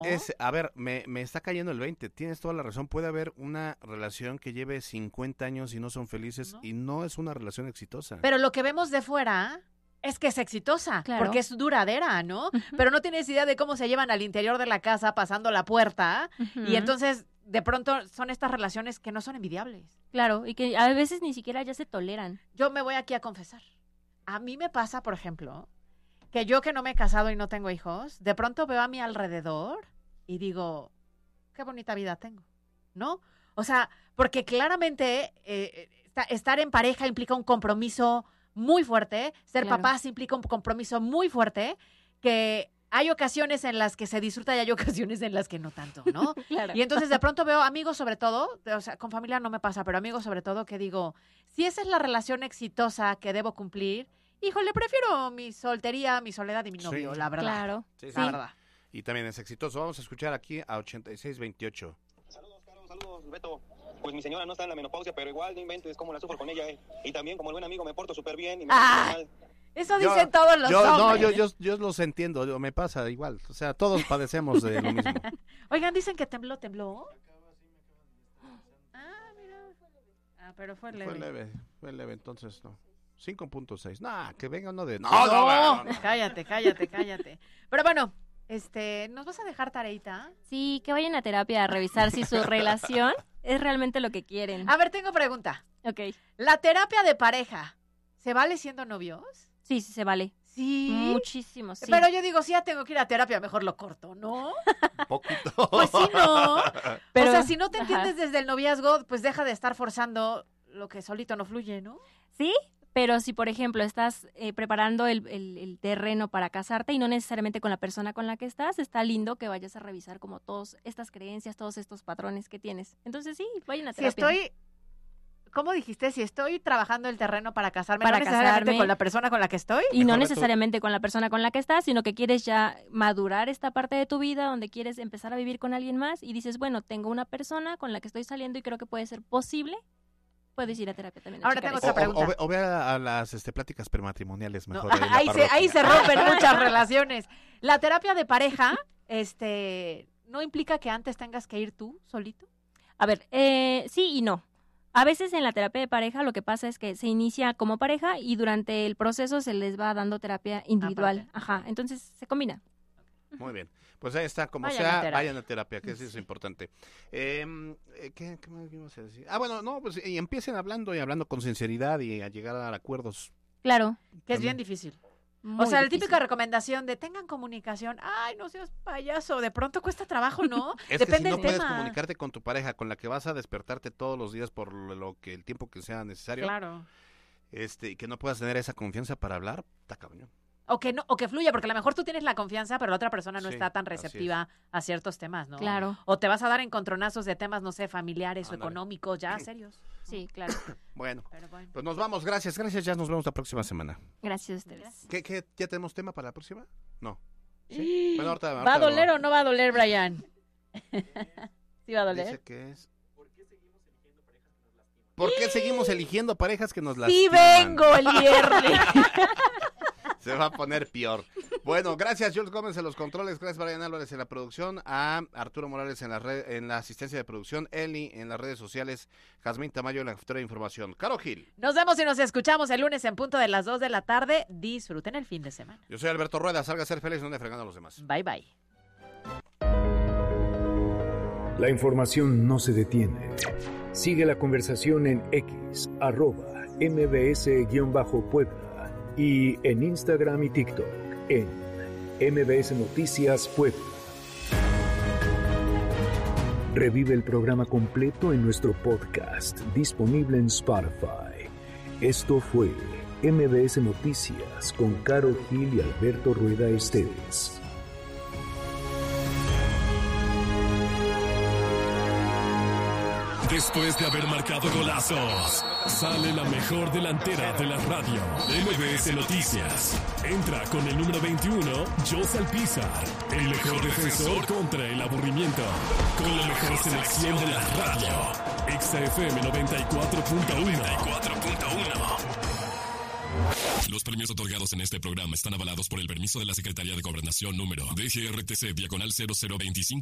A ver, me está cayendo el 20, tienes toda la razón, puede haber una relación que lleve 50 años y no son felices y no es una relación exitosa. Pero lo que vemos de fuera es que es exitosa, claro, porque es duradera, ¿no? Pero no tienes idea de cómo se llevan al interior de la casa pasando la puerta y entonces de pronto son estas relaciones que no son envidiables. Claro, y que a veces ni siquiera ya se toleran. Yo me voy aquí a confesar. A mí me pasa, por ejemplo, que yo que no me he casado y no tengo hijos, de pronto veo a mi alrededor y digo, qué bonita vida tengo, ¿no? O sea, porque claramente estar en pareja implica un compromiso muy fuerte, ser papás implica un compromiso muy fuerte, que hay ocasiones en las que se disfruta y hay ocasiones en las que no tanto, ¿no? Claro. Y entonces de pronto veo amigos sobre todo, o sea, con familia no me pasa, pero amigos sobre todo que digo, si esa es la relación exitosa que debo cumplir, híjole, prefiero mi soltería, mi soledad y mi novio, la verdad. Claro. Sí. La verdad. Y también es exitoso. Vamos a escuchar aquí a 8628. Saludos, Caro, saludos, Beto. Pues mi señora no está en la menopausia, pero igual no inventes cómo la sufro con ella, Y también, como el buen amigo, me porto súper bien y me porto mal. Eso dicen todos los hombres. No, yo los entiendo, me pasa igual. O sea, todos padecemos de lo mismo. Oigan, dicen que tembló. Mira. Pero fue leve. Fue leve, entonces no. 5.6. Nah, que venga uno de... No. Cállate. Pero bueno, ¿nos vas a dejar tareita? Sí, que vayan a terapia a revisar si su relación es realmente lo que quieren. A ver, tengo pregunta. Ok. ¿La terapia de pareja se vale siendo novios? Sí, se vale. Sí. Muchísimo, sí. Pero yo digo, si ya tengo que ir a terapia, mejor lo corto, ¿no? Un poquito. Pues sí, ¿no? Pero, o sea, si no te entiendes desde el noviazgo, pues deja de estar forzando lo que solito no fluye, ¿no? Sí, pero si, por ejemplo, estás preparando el terreno para casarte y no necesariamente con la persona con la que estás, está lindo que vayas a revisar como todas estas creencias, todos estos patrones que tienes. Entonces sí, vayan a terapia. ¿Cómo dijiste? Si estoy trabajando el terreno para casarme, para no necesariamente casarme, con la persona con la que estoy. Y no necesariamente con la persona con la que estás, sino que quieres ya madurar esta parte de tu vida donde quieres empezar a vivir con alguien más y dices, bueno, tengo una persona con la que estoy saliendo y creo que puede ser posible. Puedes ir a terapia también. Ahora tengo otra pregunta. O ve a las pláticas prematrimoniales mejor. No, ahí se rompen muchas relaciones. La terapia de pareja, ¿no implica que antes tengas que ir tú solito? A ver, sí y no. A veces en la terapia de pareja lo que pasa es que se inicia como pareja y durante el proceso se les va dando terapia individual. Ajá, entonces se combina. Muy bien. Pues ahí está, como vayan a terapia, que eso es importante. ¿Qué más vimos a decir? Bueno, no, pues y empiecen hablando con sinceridad y a llegar a acuerdos. Claro. Que es bien difícil. Muy la difícil. típica recomendación de tengan comunicación. Ay, no seas payaso. De pronto cuesta trabajo, ¿no? Es Depende que si no del puedes tema. comunicarte con tu pareja, con la que vas a despertarte todos los días por el tiempo que sea necesario. Claro. Y que no puedas tener esa confianza para hablar, está cabrón. O que fluya, porque a lo mejor tú tienes la confianza, pero la otra persona no Sí, está tan receptiva a ciertos temas, ¿no? Claro. O te vas a dar encontronazos de temas, no sé, familiares o Ándale. económicos, ya serios. Sí, claro. Bueno, Pero bueno. pues nos vamos. Gracias, ya nos vemos la próxima semana. Gracias a ustedes. ¿Qué ya tenemos tema para la próxima? No. ¿Sí? Bueno, ahorita ¿Va a doler o no va a doler, Brian? ¿Sí va a doler? Dice que es... ¿Por qué seguimos eligiendo parejas que nos Sí lastiman? vengo el viernes. Se va a poner peor. Bueno, gracias Jules Gómez en los controles, gracias Brian Álvarez en la producción, a Arturo Morales en la asistencia de producción, Eli en las redes sociales, Jazmín Tamayo en la jefatura de información. Caro Gil. Nos vemos y nos escuchamos el lunes en punto de las 2 de la tarde. Disfruten el fin de semana. Yo soy Alberto Rueda, salga a ser feliz, no ande fregando a los demás. Bye, bye. La información no se detiene. Sigue la conversación en X, @mbs-puebla y en Instagram y TikTok en MBS Noticias Puebla. Revive el programa completo en nuestro podcast disponible en Spotify. Esto fue MBS Noticias con Caro Gil y Alberto Rueda Esteves. Después de haber marcado golazos, sale la mejor delantera de la radio. MBS Noticias. Entra con el número 21, Jos Alpizar. El mejor defensor contra el aburrimiento. Con la mejor selección de la radio. XFM 94.1. Los premios otorgados en este programa están avalados por el permiso de la Secretaría de Gobernación número DGRTC/0025.